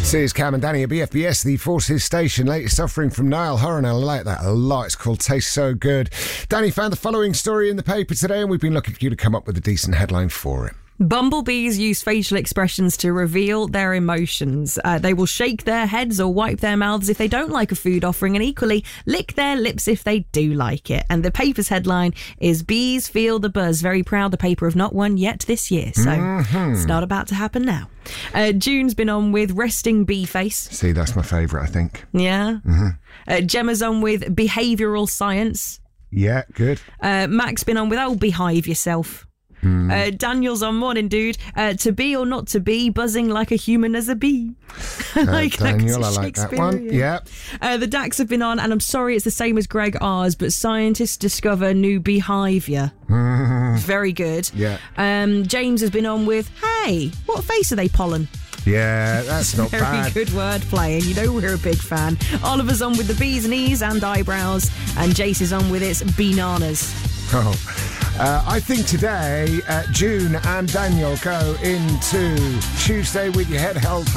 Cheers, Cam and Danny at BFBS, the Forces Station. Latest offering from Niall Horan. I like that a lot. It's called Taste So Good. Danny found the following story in the paper today, and we've been looking for you to come up with a decent headline for it. Bumblebees use facial expressions to reveal their emotions. They will shake their heads or wipe their mouths if they don't like a food offering, and equally lick their lips if they do like it. And the paper's headline is Bees Feel the Buzz. Very proud the paper have not won yet this year, so it's not about to happen now. June's been on with Resting Bee Face. See, that's my favourite, I think. Yeah. Gemma's on with Behavioural Science. Yeah, good. Mac's been on with Behave Yourself. Daniel's on Morning Dude. To be or not to be, buzzing like a human as a bee. I like Daniel, I like that one. Yeah. The Dax have been on, and I'm sorry it's the same as Greg R's, but scientists discover new behaviour. Very good. Yeah. James has been on with, hey, what face are they pollen? Yeah, that's not Very bad. good word playing. You know we're a big fan. Oliver's on with the bees, knees and eyebrows, and Jace is on with its bananas. I think today June and Daniel go into Tuesday with your head held high.